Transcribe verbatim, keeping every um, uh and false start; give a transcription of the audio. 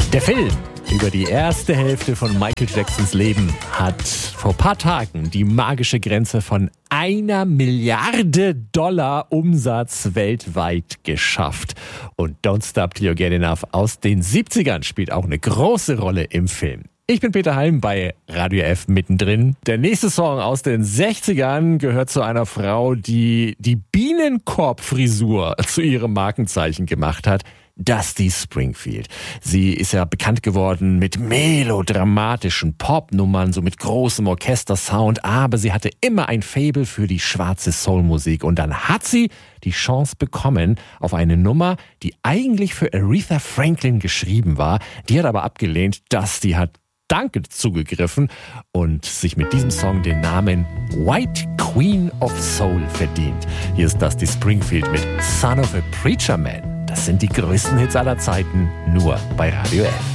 Der Film über die erste Hälfte von Michael Jacksons Leben hat vor ein paar Tagen die magische Grenze von einer Milliarde Dollar Umsatz weltweit geschafft. Und Don't Stop Till You Get Enough aus den siebzigern spielt auch eine große Rolle im Film. Ich bin Peter Halm bei Radio F mittendrin. Der nächste Song aus den sechzigern gehört zu einer Frau, die die Bienenkorb-Frisur zu ihrem Markenzeichen gemacht hat. Dusty Springfield. Sie ist ja bekannt geworden mit melodramatischen Popnummern, so mit großem Orchestersound, aber sie hatte immer ein Faible für die schwarze Soulmusik. Und dann hat sie die Chance bekommen auf eine Nummer, die eigentlich für Aretha Franklin geschrieben war. Die hat aber abgelehnt. Dusty hat dankend zugegriffen und sich mit diesem Song den Namen White Queen of Soul verdient. Hier ist Dusty Springfield mit Son of a Preacher Man. Das sind die größten Hits aller Zeiten, nur bei Radio F.